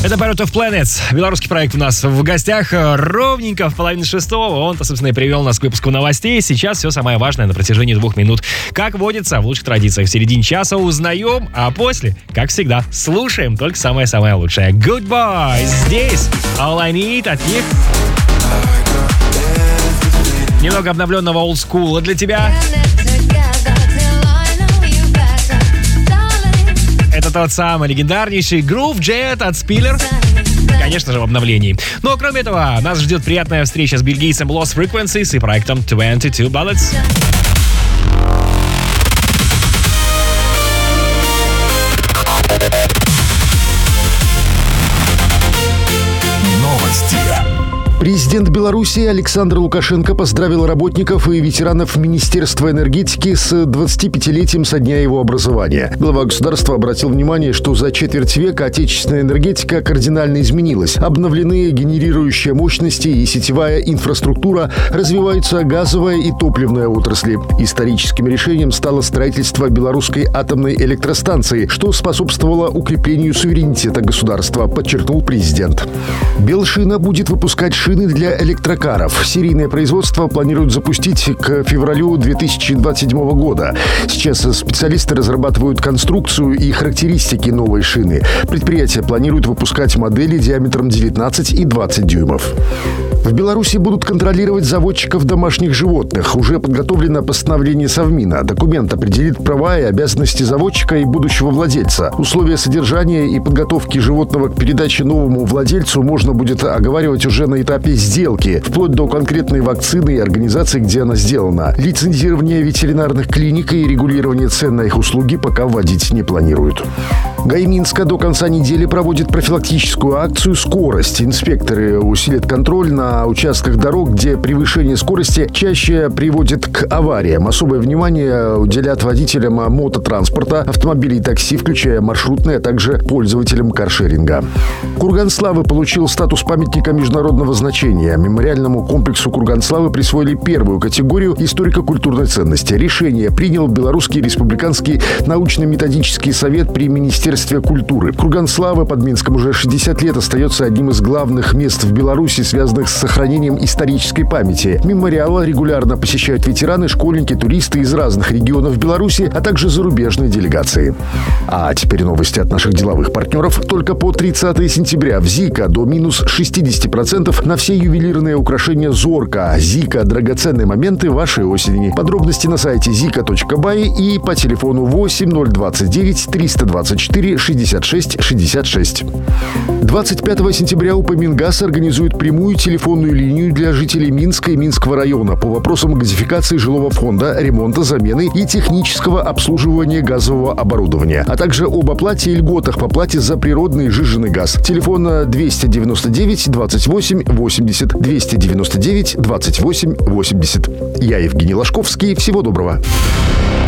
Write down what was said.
Это Parrot of Planets. Белорусский проект у нас в гостях ровненько в 5:30. Он-то, собственно, и привел нас к выпуску новостей. Сейчас все самое важное на протяжении 2 минут. Как водится, в лучших традициях в середине часа узнаем, а после, как всегда, слушаем только самое-самое лучшее. Good Boys. Здесь All I Need от них. Немного обновленного олдскула для тебя. Это тот самый легендарнейший Groove Jet от Spiller. Конечно же, в обновлении. Но кроме этого, нас ждет приятная встреча с бельгийцем Lost Frequencies и проектом 22 Bullets. Президент Беларуси Александр Лукашенко поздравил работников и ветеранов Министерства энергетики с 25-летием со дня его образования. Глава государства обратил внимание, что за четверть века отечественная энергетика кардинально изменилась. Обновлены генерирующие мощности и сетевая инфраструктура, развиваются газовая и топливная отрасли. Историческим решением стало строительство белорусской атомной электростанции, что способствовало укреплению суверенитета государства, подчеркнул президент. Белшина будет выпускать шины для электрокаров. Серийное производство планируют запустить к февралю 2027 года. Сейчас специалисты разрабатывают конструкцию и характеристики новой шины. Предприятие планирует выпускать модели диаметром 19 и 20 дюймов. В Беларуси будут контролировать заводчиков домашних животных. Уже подготовлено постановление Совмина. Документ определит права и обязанности заводчика и будущего владельца. Условия содержания и подготовки животного к передаче новому владельцу можно будет оговаривать уже на этапе сделки, вплоть до конкретной вакцины и организации, где она сделана. Лицензирование ветеринарных клиник и регулирование цен на их услуги пока вводить не планируют. ГАИ Минска до конца недели проводит профилактическую акцию «Скорость». Инспекторы усилят контроль на участках дорог, где превышение скорости чаще приводит к авариям. Особое внимание уделят водителям мототранспорта, автомобилей и такси, включая маршрутные, а также пользователям каршеринга. Курган-Славы получил статус памятника международного значения. Мемориальному комплексу Курган-Славы присвоили первую категорию историко-культурной ценности. Решение принял Белорусский республиканский научно-методический совет при Министерстве культуры. Курган-Славы под Минском уже 60 лет остается одним из главных мест в Беларуси, связанных с сохранением исторической памяти. Мемориал регулярно посещают ветераны, школьники, туристы из разных регионов Беларуси, а также зарубежные делегации. А теперь новости от наших деловых партнеров. Только по 30 сентября в Зика до минус 60% на все ювелирные украшения Зорка. Зика – драгоценные моменты вашей осени. Подробности на сайте zika.by и по телефону 8029 324 66 66. 25 сентября УПМИНГАЗ организует прямую телефонную линию для жителей Минска и Минского района по вопросам газификации жилого фонда, ремонта, замены и технического обслуживания газового оборудования, а также об оплате и льготах по плате за природный и сжиженный газ. Телефон 299 28 80 299 28 80. Я Евгений Ложковский. Всего доброго.